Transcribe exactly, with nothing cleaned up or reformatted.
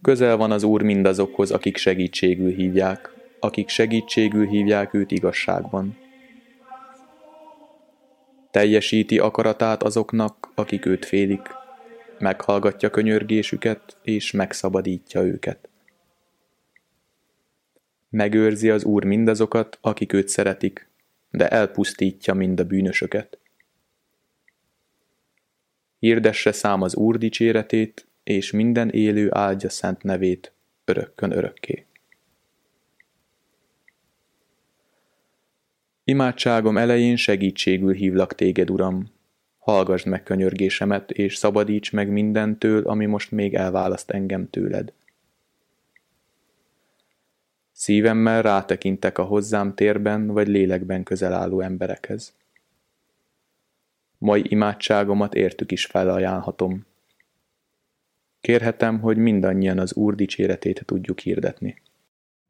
Közel van az Úr mindazokhoz, akik segítségül hívják, akik segítségül hívják őt igazságban. Teljesíti akaratát azoknak, akik őt félik, meghallgatja könyörgésüket, és megszabadítja őket. Megőrzi az Úr mindazokat, akik őt szeretik, de elpusztítja mind a bűnösöket. Hirdesse szám az Úr dicséretét, és minden élő áldja szent nevét örökkön örökké. Imádságom elején segítségül hívlak téged, Uram. Hallgasd meg könyörgésemet, és szabadíts meg mindentől, ami most még elválaszt engem tőled. Szívemmel rátekintek a hozzám térben vagy lélekben közel álló emberekhez. Mai imádságomat értük is felajánlhatom. Kérhetem, hogy mindannyian az Úr dicséretét tudjuk hirdetni.